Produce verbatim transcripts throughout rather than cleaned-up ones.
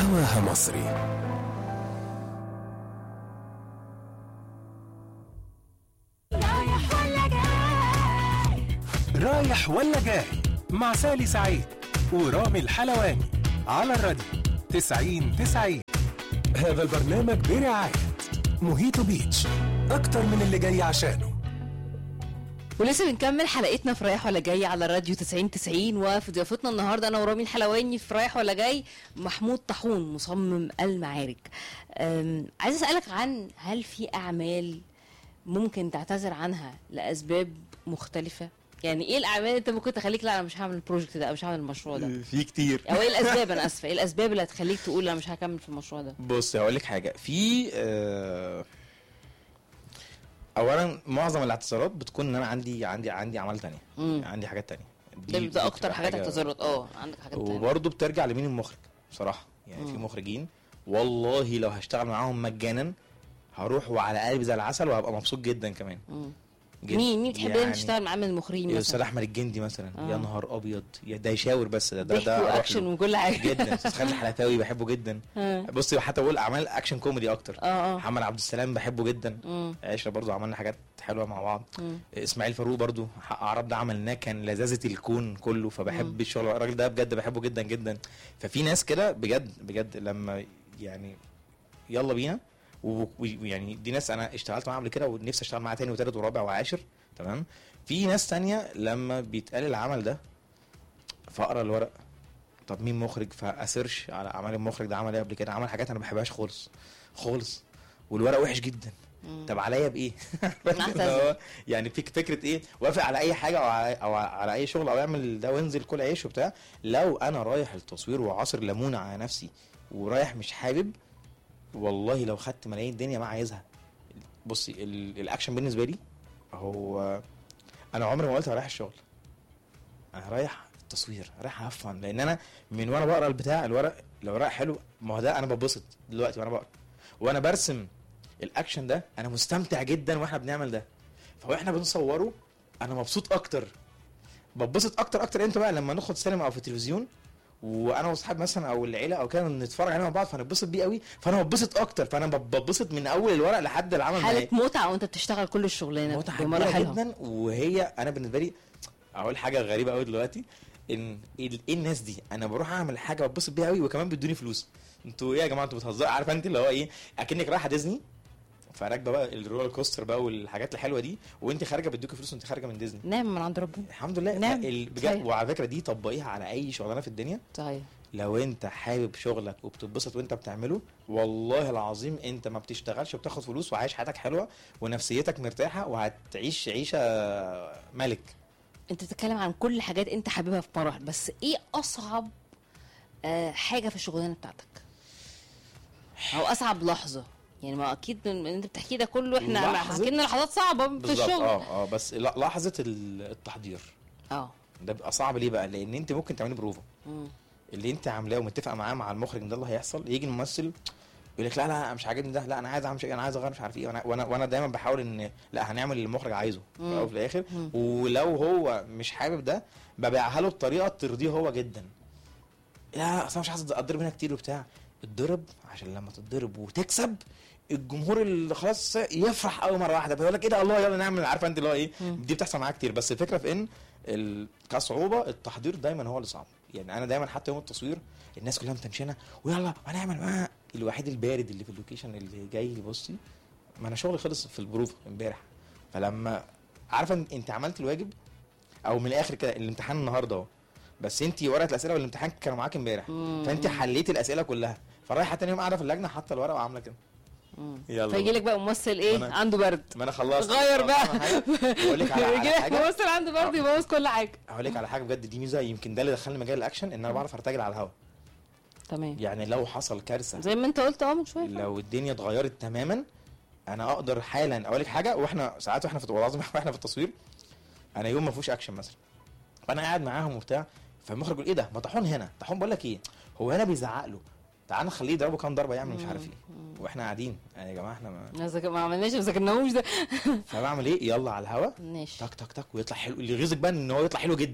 هواها مصري. رايح ولا جاي، رايح ولا جاي مع سالي سعيد ورامي الحلواني على الراديو تسعين تسعين. هذا البرنامج برعاية موهيتو بيتش، أكتر من اللي جاي عشانه. ولسه بنكمل حلقتنا في رايح ولا جاي على الراديو تسعين تسعين، وفي ضيافتنا النهارده انا ورامي الحلواني في رايح ولا جاي محمود طاحون مصمم المعارك. عايز اسالك عن هل في اعمال ممكن تعتذر عنها لاسباب مختلفه؟ يعني ايه الاعمال انت ممكن تخليك لا انا مش هعمل البروجكت ده او مش هعمل المشروع ده؟ في كتير. او ايه الاسباب؟ انا اسفه، ايه الاسباب اللي هتخليك تقول انا مش هكمل في المشروع ده؟ بص هقول لك حاجه. في آه اولا معظم الاعتذارات بتكون ان انا عندي عندي عندي اعمال تانية، مم. عندي حاجات تانية. ده, ده اكتر حاجات اعتذارات. اه عندك حاجات تانية. وبرده بترجع لمين؟ المخرج بصراحه. يعني مم. في مخرجين والله لو هشتغل معاهم مجانا هروح وعلى قلبي زي العسل وهبقى مبسوط جدا كمان. مم. مين مين تحب يعني تشتغل معاه من المخرجين مثلا؟ استاذ احمد الجندي مثلا. آه. يا نهار ابيض، يا ده يشاور بس ده ده, ده اكشن وكل حاجه جدا. استاذ خالد الحلتاوي بحبه جدا. آه. بصي حتى بقول اعمال اكشن كوميدي اكتر. اه محمد عبد السلام بحبه جدا. عشرة برضو عملنا حاجات حلوه مع بعض. مم. اسماعيل فاروق برضو حق عرب ده عملناه كان لذاذه الكون كله، فبحب مم. الشغل. الراجل ده بجد بحبه جدا جدا. ففي ناس كده بجد بجد لما يعني يلا بينا، ويعني دي ناس انا اشتغلت معاها قبل كده ونفسي اشتغل معاها تاني وتالت ورابع وعاشر. تمام. في ناس تانية لما بيتقال العمل ده فاقرا الورق، طب مين مخرج، فاسيرش على اعمال المخرج ده عمل ايه قبل كده. عمل حاجات انا ما بحبهاش خالص خالص والورق وحش جدا. مم. طب عليا بايه؟ يعني فيك فكره ايه؟ وافق على اي حاجه او على, أو على اي شغل او يعمل ده وينزل كل عيش وبتاع. لو انا رايح التصوير وعصر ليمونه على نفسي ورايح مش حابب، والله لو خدت ملايين الدنيا ما عايزها. بصي الاكشن بالنسبه لي هو انا عمري ما قلت انا رايح الشغل، انا رايح التصوير، رايح افهم. لان انا من وانا بقرا البتاع الورق لو ورق حلو، ما هو ده انا ببسط دلوقتي وانا بقرا وانا برسم الاكشن ده، انا مستمتع جدا واحنا بنعمل ده. فاحنا بنصوره انا مبسوط اكتر، ببسط اكتر اكتر. انت بقى لما ناخد سينما او في التلفزيون وانا واصحابي مثلا او العيله او كده نتفرج عليه مع بعض فنتبسط بيه قوي، فانا ببسط اكتر. فانا ببسط من اول الورق لحد العمل. حاله متعه وانت بتشتغل كل الشغلانه متعه جدا. وهي انا بالنسبه لي اقول حاجه غريبه قوي دلوقتي، ان ايه الناس دي انا بروح اعمل حاجه ببسط بيها قوي وكمان بيدوني فلوس. انتوا ايه يا جماعه؟ انتوا بتهزروا؟ عارف انت اللي هو ايه، اكنك رايحه ديزني فراكبه بقى الرولر كوستر بقى والحاجات الحلوه دي، وانت خارجه بيدوكي فلوس وانت خارجه من ديزني. نعم من عند ربنا الحمد لله. نعم بجد. وعلى فكره دي طبقيها على اي شغلانه في الدنيا. صحيح. لو انت حابب شغلك وبتتبسط وانت بتعمله، والله العظيم انت ما بتشتغلش وبتاخد فلوس وعايش حياتك حلوه ونفسيتك مرتاحه وهتعيش عيشه ملك. انت بتتكلم عن كل حاجات انت حاببها في مراحل، بس ايه اصعب آه حاجه في الشغلانه بتاعتك او اصعب لحظه؟ يعني ما اكيد من انت بتحكي ده كله احنا حكينا لحظات صعبه في الشغل. اه اه بس لحظه التحضير اه ده بيبقى صعب. ليه بقى؟ لان انت ممكن تعملي بروفه اللي انت عاملاه ومتفقه معاه مع المخرج ده اللي هيحصل، يجي الممثل يقول لك لا لا مش عاجبني ده، لا انا عايز اعمل شيء، انا عايز اغير مش عارف ايه. وانا وانا, وأنا دايما بحاول ان لا هنعمل اللي المخرج عايزه في الاول وفي الاخر. ولو هو مش حابب ده ببيعها له بطريقه ترضيه هو جدا. لا اصلا مش عايز اضرب هنا كتير وبتاع. اتضرب عشان لما تتضرب وتكسب الجمهور اللي خلاص يفرح اول مره واحده بيقول لك ايه ده، الله يلا نعمل. عارفه انت اللي هو ايه، دي بتحصل معايا كتير. بس الفكره في ان كصعوبه التحضير دايما هو اللي صعب. يعني انا دايما حتى يوم التصوير الناس كلها متنشنه ويلا هنعمل معاه، الوحيد البارد اللي في اللوكيشن اللي جاي لي بصي ما انا شغلي خلص في البروف امبارح. فلما عارفه انت عملت الواجب او من الاخر كده الامتحان النهارده اهو، بس انت ورقه الاسئله والامتحان كانوا معاك امبارح، فانت حليتي الاسئله كلها، فرايحه تاني يوم قاعده في اللجنه حاطه الورقه وعامله كده. يلا فيجي لك بقى ممثل ايه عنده برد، ما انا خلصت غير بقى اقول لك على, على حاجه. ممثل عنده برد يبوظ كل حاجه. هقول لك على حاجه بجد دي ميزه يمكن ده اللي دخلني مجال الاكشن، ان انا بعرف ارتجل على الهواء. تمام. يعني لو حصل كارثه زي ما انت قلت اه من شويه، لو الدنيا اتغيرت تماما انا اقدر حالا اقول لك حاجه. واحنا ساعات واحنا في والله واحنا في التصوير انا يوم ما فيهوش اكشن مثلا فانا قاعد معاهم وبتاع، فالمخرج يقول ايه ده ما طاحون هنا، طاحون بقول لك ايه هو هنا بيزعق له تعال نخليه يضربه كام ضربه يعمل مش عارف ايه، واحنا قاعدين يعني يا جماعه احنا ما ما عملناش ما ذاكرناهوش ده. فبعمل ايه يلا على الهوا ماشي تك تك تك ويطلع حلو. اللي يغيظك بقى ان هو يطلع حلو جدا،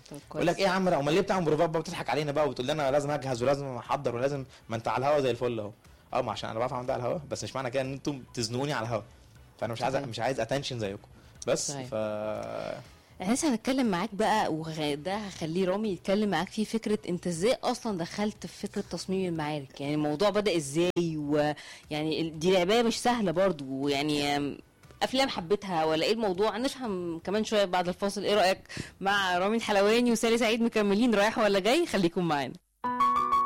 يقول لك ايه يا عم امال ليه بتعمل بروفات بقى بتضحك علينا بقى وبتقول لنا لازم اجهز ولازم احضر ولازم، ما انت على الهوا زي الفل اهو. اه ما عشان انا بعرف اعمل ده على الهوا، بس مش معنى كده ان انتم تزنقوني على الهوا، فانا مش عايز مش عايز اتنشن زيكم بس. ف احنا لسه هنتكلم معاك بقى، وده هخليه رامي يتكلم معاك فيه فكره انت ازاي اصلا دخلت في فكره تصميم المعارك، يعني الموضوع بدا ازاي، ويعني دي لعبه مش سهله برضو، ويعني افلام حبيتها ولا ايه الموضوع؟ نفهم كمان شويه بعد الفاصل. ايه رايك مع رامي الحلواني وسالي سعيد مكملين رايح ولا جاي؟ خليكم معانا.